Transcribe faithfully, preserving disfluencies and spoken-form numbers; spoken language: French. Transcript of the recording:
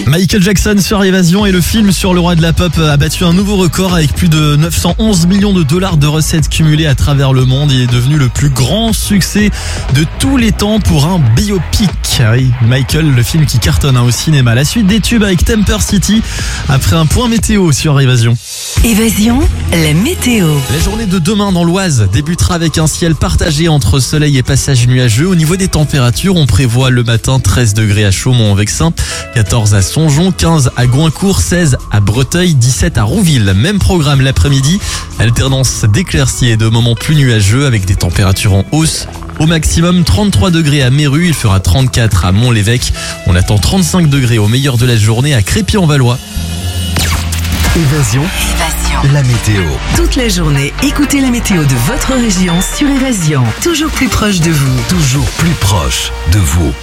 Michael Jackson sur Évasion et le film sur le roi de la pop a battu un nouveau record avec plus de neuf cent onze millions de dollars de recettes cumulées à travers le monde. Il est devenu le plus grand succès de tous les temps pour un biopic. Oui, Michael, le film qui cartonne hein, au cinéma. La suite des tubes avec Temper City après un point météo sur Évasion. Évasion, la météo. La journée de demain dans l'Oise débutera avec un ciel partagé entre soleil et passage nuageux. Au niveau des températures, on prévoit le matin treize degrés à Chaumont-en-Vexin, quatorze à Songeon, quinze à Goincourt, seize à Breteuil, dix-sept à Rouville. Même programme l'après-midi, alternance d'éclaircies et de moments plus nuageux avec des températures en hausse. Au maximum trente-trois degrés à Méru, il fera trente-quatre à Mont-l'Évêque. On attend trente-cinq degrés au meilleur de la journée à Crépy-en-Valois. Évasion, Évasion. la météo. Toute la journée, écoutez la météo de votre région sur Évasion. Toujours plus proche de vous. Toujours plus proche de vous.